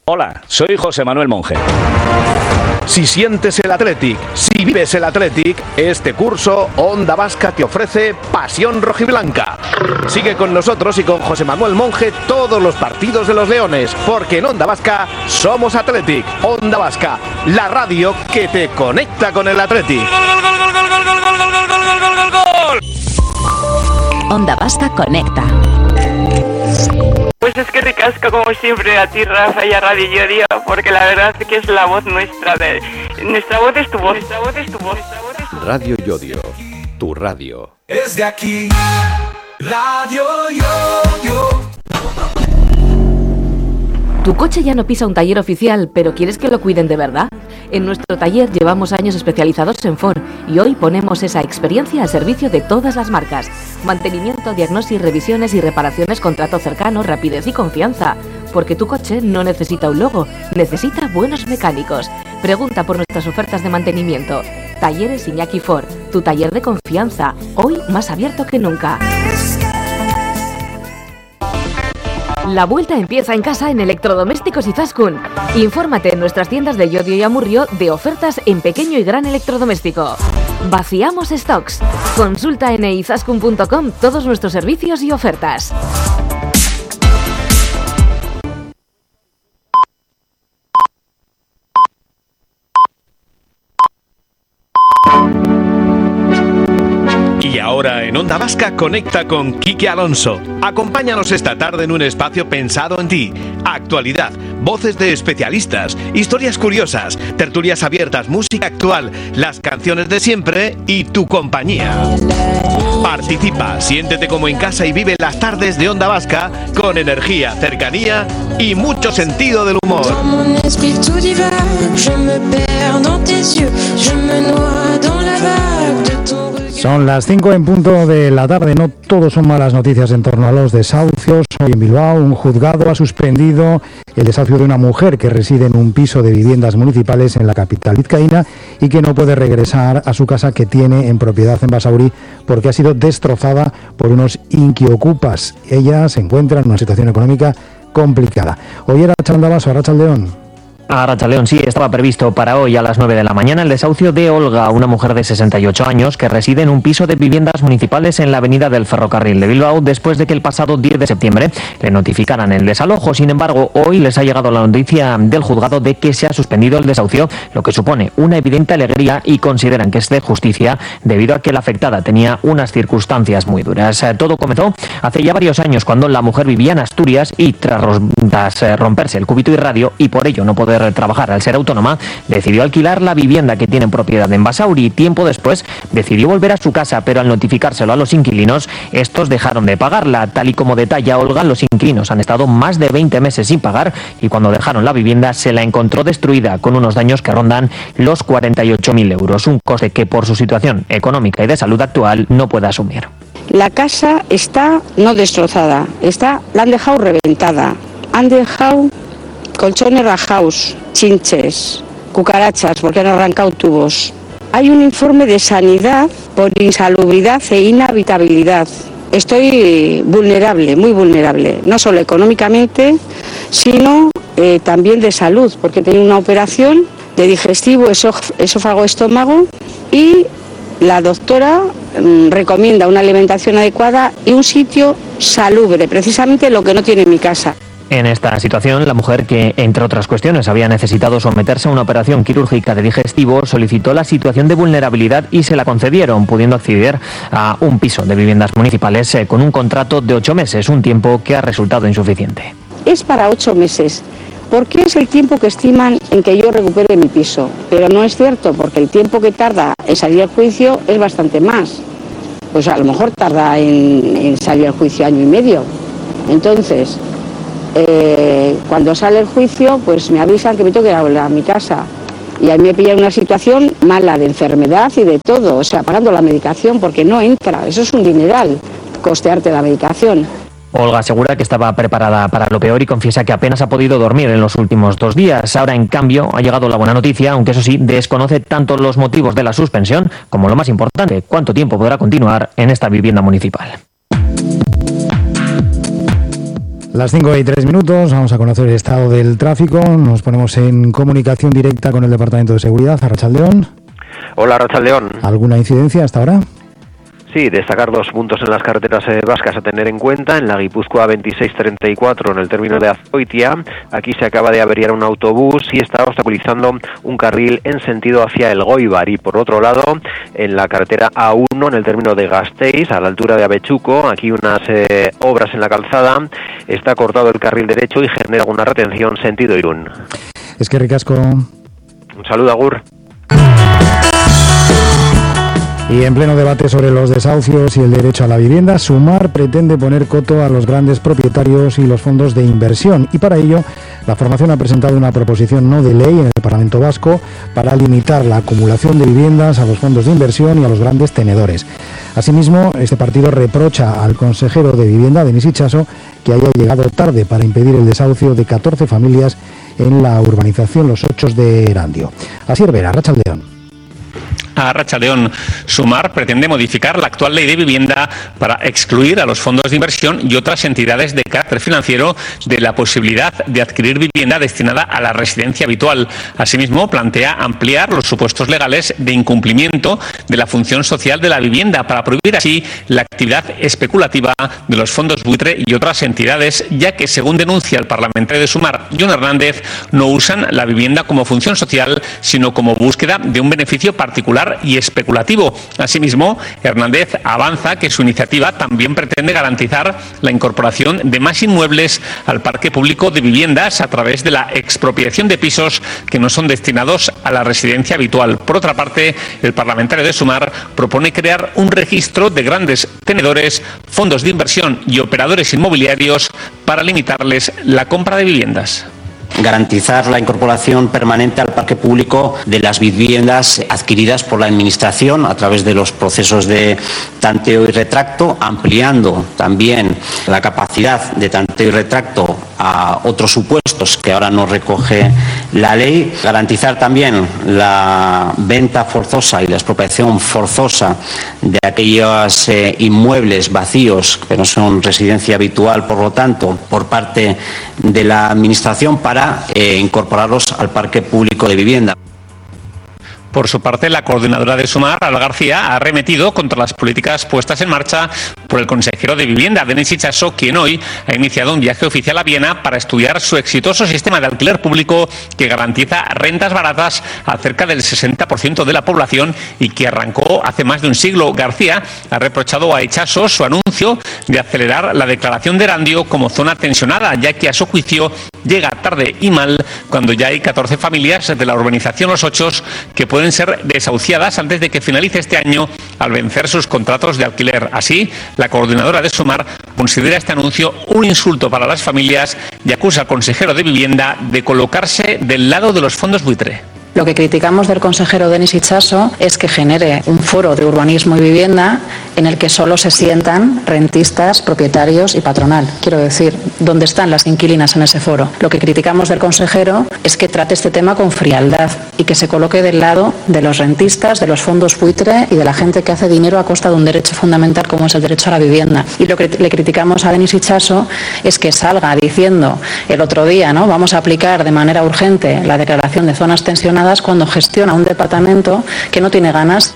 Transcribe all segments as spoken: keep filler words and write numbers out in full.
Hola, soy José Manuel Monge. Si sientes el Athletic, si vives el Athletic, este curso Onda Vasca te ofrece pasión rojiblanca. Sigue con nosotros y con José Manuel Monge todos los partidos de los Leones, porque en Onda Vasca somos Athletic. Onda Vasca, la radio que te conecta con el Athletic. Onda Vasca conecta. Pues es que ricasco como siempre a ti, Rafa, y a Radio Yodio, porque la verdad es que es la voz nuestra de... Nuestra voz es tu voz, nuestra voz es tu voz, nuestra voz es tu voz. Radio Yodio, tu radio. Es de aquí, Radio Yodio. ¿Tu coche ya no pisa un taller oficial, pero quieres que lo cuiden de verdad? En nuestro taller llevamos años especializados en Ford y hoy ponemos esa experiencia al servicio de todas las marcas. Mantenimiento, diagnosis, revisiones y reparaciones con trato cercano, rapidez y confianza. Porque tu coche no necesita un logo, necesita buenos mecánicos. Pregunta por nuestras ofertas de mantenimiento. Talleres Iñaki Ford, tu taller de confianza, hoy más abierto que nunca. La vuelta empieza en casa en Electrodomésticos Izaskun. Infórmate en nuestras tiendas de Llodio y Amurrio de ofertas en pequeño y gran electrodoméstico. Vaciamos stocks. Consulta en izaskun punto com todos nuestros servicios y ofertas. Y ahora en Onda Vasca conecta con Quique Alonso. Acompáñanos esta tarde en un espacio pensado en ti. Actualidad, voces de especialistas, historias curiosas, tertulias abiertas, música actual, las canciones de siempre y tu compañía. Participa, siéntete como en casa y vive las tardes de Onda Vasca con energía, cercanía y mucho sentido del humor. Son las cinco en punto de la tarde. No todo son malas noticias en torno a los desahucios. Hoy en Bilbao un juzgado ha suspendido el desahucio de una mujer que reside en un piso de viviendas municipales en la capital vizcaína y que no puede regresar a su casa que tiene en propiedad en Basauri porque ha sido destrozada por unos inquiocupas. Ella se encuentra en una situación económica complicada. Hoy era Chandavaso, Arratsaldeon. Arratsaldeon, sí, estaba previsto para hoy a las nueve de la mañana el desahucio de Olga, una mujer de sesenta y ocho años que reside en un piso de viviendas municipales en la avenida del Ferrocarril de Bilbao después de que el pasado diez de septiembre le notificaran el desalojo. Sin embargo, hoy les ha llegado la noticia del juzgado de que se ha suspendido el desahucio, lo que supone una evidente alegría y consideran que es de justicia debido a que la afectada tenía unas circunstancias muy duras. Todo comenzó hace ya varios años cuando la mujer vivía en Asturias y tras romperse el cúbito y radio y por ello no poder trabajar al ser autónoma, decidió alquilar la vivienda que tiene en propiedad en Basauri. Tiempo después decidió volver a su casa, pero al notificárselo a los inquilinos, estos dejaron de pagarla. Tal y como detalla Olga, los inquilinos han estado más de veinte meses sin pagar y cuando dejaron la vivienda se la encontró destruida con unos daños que rondan los cuarenta y ocho mil euros, un coste que por su situación económica y de salud actual no puede asumir. La casa está no destrozada, está, la han dejado reventada, han dejado colchones rajados, chinches, cucarachas porque han arrancado tubos. Hay un informe de sanidad por insalubridad e inhabitabilidad. Estoy vulnerable, muy vulnerable, no solo económicamente, sino eh, también de salud, porque tengo una operación de digestivo, esófago, estómago y la doctora mmm, recomienda una alimentación adecuada y un sitio salubre, precisamente lo que no tiene mi casa. En esta situación, la mujer, que entre otras cuestiones había necesitado someterse a una operación quirúrgica de digestivo, solicitó la situación de vulnerabilidad y se la concedieron, pudiendo acceder a un piso de viviendas municipales eh, con un contrato de ocho meses, un tiempo que ha resultado insuficiente. Es para ocho meses, porque es el tiempo que estiman en que yo recupere mi piso, pero no es cierto, porque el tiempo que tarda en salir al juicio es bastante más. Pues a lo mejor tarda en, en salir al juicio año y medio. Entonces, Eh, cuando sale el juicio, pues me avisan que me tengo que ir a volver a mi casa. Y a mí me pilla en una situación mala de enfermedad y de todo, o sea, pagando la medicación porque no entra. Eso es un dineral, costearte la medicación. Olga asegura que estaba preparada para lo peor y confiesa que apenas ha podido dormir en los últimos dos días. Ahora, en cambio, ha llegado la buena noticia, aunque eso sí, desconoce tanto los motivos de la suspensión como lo más importante, cuánto tiempo podrá continuar en esta vivienda municipal. Las cinco y tres minutos, vamos a conocer el estado del tráfico. Nos ponemos en comunicación directa con el Departamento de Seguridad. Arratsaldeón. Hola, Arratsaldeón. ¿Alguna incidencia hasta ahora? Sí, destacar dos puntos en las carreteras eh, vascas a tener en cuenta. En la Guipúzcoa veintiséis treinta y cuatro, en el término de Azkoitia, aquí se acaba de averiar un autobús y está obstaculizando un carril en sentido hacia el Goibar. Y por otro lado, en la carretera A uno, en el término de Gasteiz, a la altura de Avechuco, aquí unas eh, obras en la calzada, está cortado el carril derecho y genera una retención sentido Irún. Es que ricasco. Un saludo, Agur. Y en pleno debate sobre los desahucios y el derecho a la vivienda, Sumar pretende poner coto a los grandes propietarios y los fondos de inversión. Y para ello, la formación ha presentado una proposición no de ley en el Parlamento Vasco para limitar la acumulación de viviendas a los fondos de inversión y a los grandes tenedores. Asimismo, este partido reprocha al consejero de Vivienda, Denis Itxaso, que haya llegado tarde para impedir el desahucio de catorce familias en la urbanización Los Ochos de Erandio. Asier Vera, Arratsaldeón. A Arratsaldeón, Sumar pretende modificar la actual ley de vivienda para excluir a los fondos de inversión y otras entidades de carácter financiero de la posibilidad de adquirir vivienda destinada a la residencia habitual. Asimismo, plantea ampliar los supuestos legales de incumplimiento de la función social de la vivienda para prohibir así la actividad especulativa de los fondos buitre y otras entidades, ya que, según denuncia el parlamentario de Sumar, Jon Hernández, no usan la vivienda como función social, sino como búsqueda de un beneficio particular y especulativo. Asimismo, Hernández avanza que su iniciativa también pretende garantizar la incorporación de más inmuebles al parque público de viviendas a través de la expropiación de pisos que no son destinados a la residencia habitual. Por otra parte, el parlamentario de Sumar propone crear un registro de grandes tenedores, fondos de inversión y operadores inmobiliarios para limitarles la compra de viviendas. Garantizar la incorporación permanente al parque público de las viviendas adquiridas por la Administración a través de los procesos de tanteo y retracto, ampliando también la capacidad de tanteo y retracto a otros supuestos que ahora no recoge la ley. Garantizar también la venta forzosa y la expropiación forzosa de aquellos eh, inmuebles vacíos que no son residencia habitual, por lo tanto, por parte de la Administración para eh, incorporarlos al parque público de vivienda. Por su parte, la coordinadora de Sumar, Alba García, ha arremetido contra las políticas puestas en marcha por el consejero de Vivienda, Denis Itxaso, quien hoy ha iniciado un viaje oficial a Viena para estudiar su exitoso sistema de alquiler público que garantiza rentas baratas a cerca del sesenta por ciento de la población y que arrancó hace más de un siglo. García ha reprochado a Itxaso su anuncio de acelerar la declaración de Erandio como zona tensionada, ya que a su juicio llega tarde y mal cuando ya hay catorce familias de la urbanización Los Ochos que pueden ser desahuciadas antes de que finalice este año al vencer sus contratos de alquiler. Así, la coordinadora de Sumar considera este anuncio un insulto para las familias y acusa al consejero de Vivienda de colocarse del lado de los fondos buitre. Lo que criticamos del consejero Denis Itxaso es que genere un foro de urbanismo y vivienda en el que solo se sientan rentistas, propietarios y patronal. Quiero decir, ¿dónde están las inquilinas en ese foro? Lo que criticamos del consejero es que trate este tema con frialdad y que se coloque del lado de los rentistas, de los fondos buitre y de la gente que hace dinero a costa de un derecho fundamental como es el derecho a la vivienda. Y lo que le criticamos a Denis Itxaso es que salga diciendo el otro día, ¿no?, vamos a aplicar de manera urgente la declaración de zonas tensionadas cuando gestiona un departamento que no tiene ganas.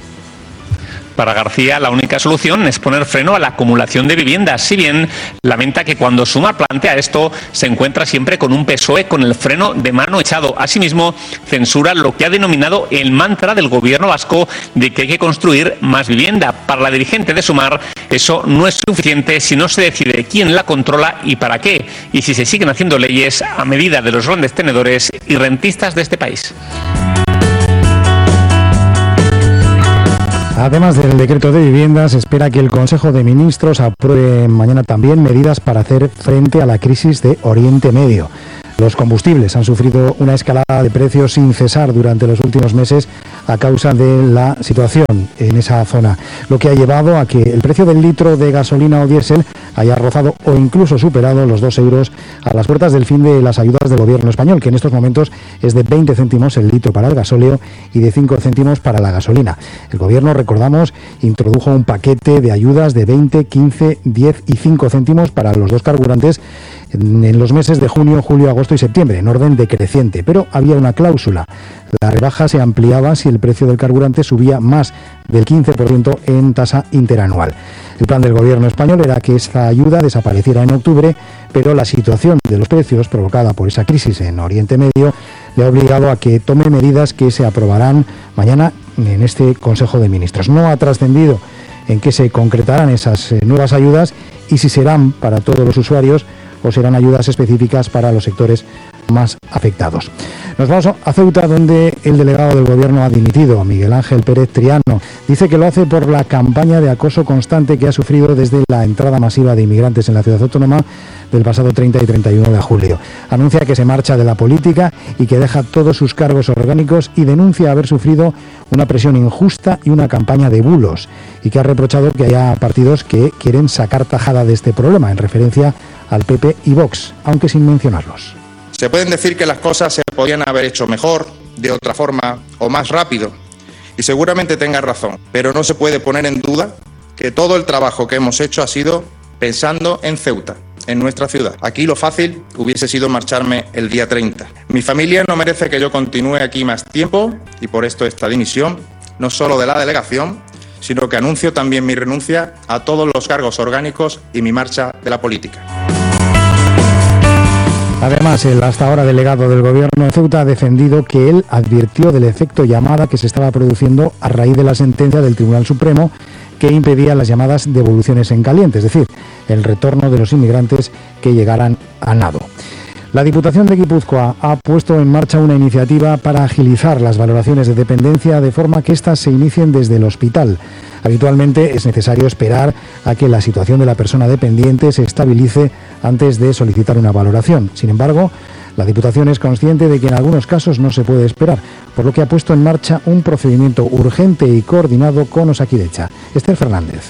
Para García, la única solución es poner freno a la acumulación de viviendas, si bien lamenta que cuando Sumar plantea esto se encuentra siempre con un P S O E con el freno de mano echado. Asimismo, censura lo que ha denominado el mantra del gobierno vasco de que hay que construir más vivienda. Para la dirigente de Sumar, eso no es suficiente si no se decide quién la controla y para qué, y si se siguen haciendo leyes a medida de los grandes tenedores y rentistas de este país. Además del decreto de vivienda, se espera que el Consejo de Ministros apruebe mañana también medidas para hacer frente a la crisis de Oriente Medio. Los combustibles han sufrido una escalada de precios sin cesar durante los últimos meses a causa de la situación en esa zona, lo que ha llevado a que el precio del litro de gasolina o diésel haya rozado o incluso superado los dos euros a las puertas del fin de las ayudas del gobierno español, que en estos momentos es de veinte céntimos el litro para el gasóleo y de cinco céntimos para la gasolina. El gobierno, recordamos, introdujo un paquete de ayudas de veinte, quince, diez y cinco céntimos para los dos carburantes en los meses de junio, julio, agosto y septiembre, en orden decreciente, pero había una cláusula. La rebaja se ampliaba si el precio del carburante subía más del quince por ciento en tasa interanual. El plan del gobierno español era que esta ayuda desapareciera en octubre, pero la situación de los precios provocada por esa crisis en Oriente Medio le ha obligado a que tome medidas que se aprobarán mañana en este Consejo de Ministros. No ha trascendido en qué se concretarán esas nuevas ayudas y si serán para todos los usuarios o serán ayudas específicas para los sectores más afectados. Nos vamos a Ceuta, donde el delegado del gobierno ha dimitido, Miguel Ángel Pérez Triano. Dice que lo hace por la campaña de acoso constante que ha sufrido desde la entrada masiva de inmigrantes en la ciudad autónoma del pasado treinta y treinta y uno de julio. Anuncia que se marcha de la política y que deja todos sus cargos orgánicos y denuncia haber sufrido una presión injusta y una campaña de bulos, y que ha reprochado que haya partidos que quieren sacar tajada de este problema, en referencia al P P y Vox, aunque sin mencionarlos. Se pueden decir que las cosas se podían haber hecho mejor, de otra forma o más rápido, y seguramente tenga razón, pero no se puede poner en duda que todo el trabajo que hemos hecho ha sido pensando en Ceuta, en nuestra ciudad. Aquí lo fácil hubiese sido marcharme el día treinta. Mi familia no merece que yo continúe aquí más tiempo y por esto esta dimisión, no solo de la delegación, sino que anuncio también mi renuncia a todos los cargos orgánicos y mi marcha de la política. Además, el hasta ahora delegado del gobierno de Ceuta ha defendido que él advirtió del efecto llamada que se estaba produciendo a raíz de la sentencia del Tribunal Supremo que impedía las llamadas devoluciones en caliente, es decir, el retorno de los inmigrantes que llegaran a nado. La Diputación de Guipúzcoa ha puesto en marcha una iniciativa para agilizar las valoraciones de dependencia de forma que éstas se inicien desde el hospital. Habitualmente es necesario esperar a que la situación de la persona dependiente se estabilice antes de solicitar una valoración. Sin embargo, la Diputación es consciente de que en algunos casos no se puede esperar, por lo que ha puesto en marcha un procedimiento urgente y coordinado con Osakidetza. Esther Fernández.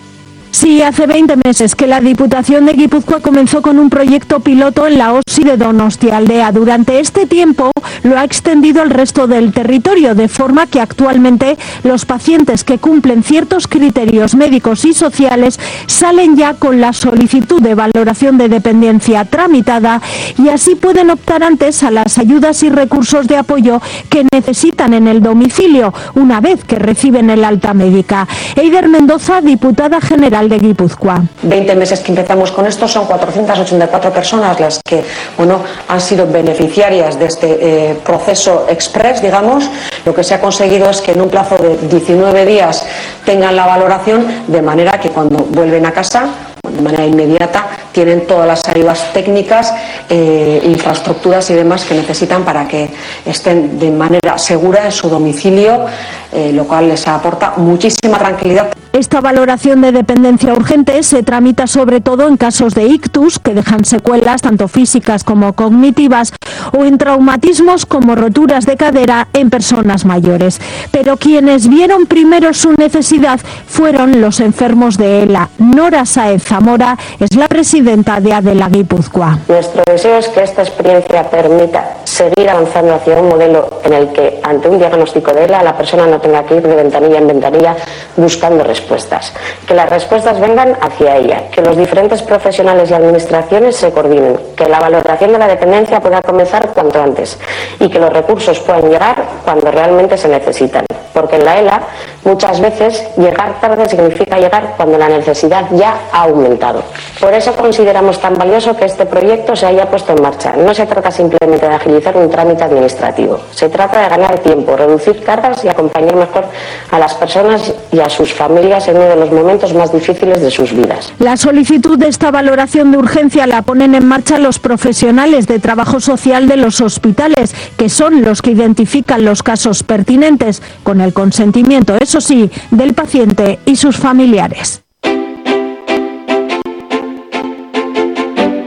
Sí, hace veinte meses que la Diputación de Guipúzcoa comenzó con un proyecto piloto en la O S I de Donostialdea. Durante este tiempo lo ha extendido al resto del territorio, de forma que actualmente los pacientes que cumplen ciertos criterios médicos y sociales salen ya con la solicitud de valoración de dependencia tramitada y así pueden optar antes a las ayudas y recursos de apoyo que necesitan en el domicilio, una vez que reciben el alta médica. Eider Mendoza, diputada general de Guipúzcoa. veinte meses que empezamos con esto, son cuatrocientas ochenta y cuatro personas las que bueno, han sido beneficiarias de este eh, proceso express, digamos. Lo que se ha conseguido es que en un plazo de diecinueve días tengan la valoración, de manera que cuando vuelven a casa, de manera inmediata, tienen todas las ayudas técnicas, eh, infraestructuras y demás que necesitan para que estén de manera segura en su domicilio, eh, lo cual les aporta muchísima tranquilidad. Esta valoración de dependencia urgente se tramita sobre todo en casos de ictus, que dejan secuelas tanto físicas como cognitivas, o en traumatismos como roturas de cadera en personas mayores. Pero quienes vieron primero su necesidad fueron los enfermos de ELA. Nora Sáez Zamora es la presidenta de Adela Guipúzcoa. Nuestro deseo es que esta experiencia permita seguir avanzando hacia un modelo en el que, ante un diagnóstico de ELA, la persona no tenga que ir de ventanilla en ventanilla buscando respuestas. Que las respuestas vengan hacia ella, que los diferentes profesionales y administraciones se coordinen, que la valoración de la dependencia pueda comenzar cuanto antes y que los recursos puedan llegar cuando realmente se necesitan. Porque en la ELA muchas veces llegar tarde significa llegar cuando la necesidad ya ha aumentado. Por eso consideramos tan valioso que este proyecto se haya puesto en marcha. No se trata simplemente de agilizar un trámite administrativo, se trata de ganar tiempo, reducir cargas y acompañar mejor a las personas y a sus familias en uno de los momentos más difíciles de sus vidas. La solicitud de esta valoración de urgencia la ponen en marcha los profesionales de trabajo social de los hospitales, que son los que identifican los casos pertinentes, con el consentimiento, eso sí, del paciente y sus familiares.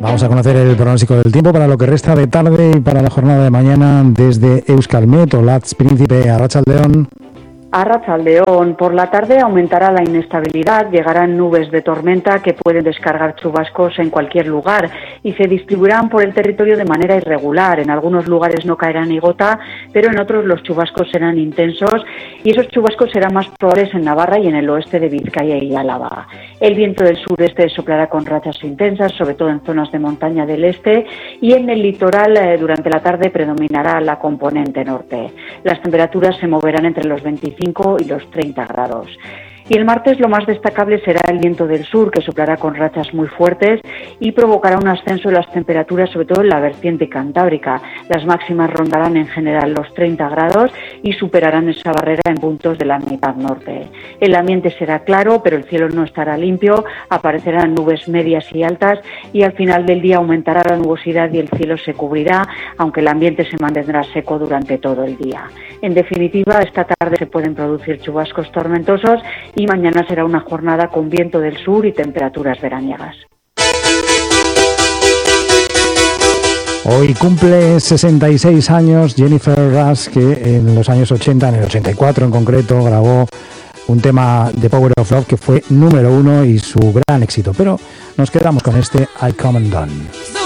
Vamos a conocer el pronóstico del tiempo para lo que resta de tarde y para la jornada de mañana desde Euskalmet, Olatz Príncipe, Arratsaldeon. Arratsaldeon, por la tarde aumentará la inestabilidad, llegarán nubes de tormenta que pueden descargar chubascos en cualquier lugar y se distribuirán por el territorio de manera irregular. En algunos lugares no caerá ni gota, pero en otros los chubascos serán intensos y esos chubascos serán más probables en Navarra y en el oeste de Vizcaya y Álava. El viento del sureste soplará con rachas intensas, sobre todo en zonas de montaña del este, y en el litoral eh, durante la tarde predominará la componente norte. Las temperaturas se moverán entre los veinticinco y los treinta grados. Y el martes lo más destacable será el viento del sur, que soplará con rachas muy fuertes y provocará un ascenso de las temperaturas, sobre todo en la vertiente cantábrica. Las máximas rondarán en general los treinta grados y superarán esa barrera en puntos de la mitad norte. El ambiente será claro, pero el cielo no estará limpio, aparecerán nubes medias y altas y al final del día aumentará la nubosidad y el cielo se cubrirá, aunque el ambiente se mantendrá seco durante todo el día. En definitiva, esta tarde se pueden producir chubascos tormentosos y mañana será una jornada con viento del sur y temperaturas veraniegas. Hoy cumple sesenta y seis años Jennifer Rush, que en los años ochenta, en el ochenta y cuatro en concreto, grabó un tema de Power of Love que fue número uno y su gran éxito. Pero nos quedamos con este I Come Undone.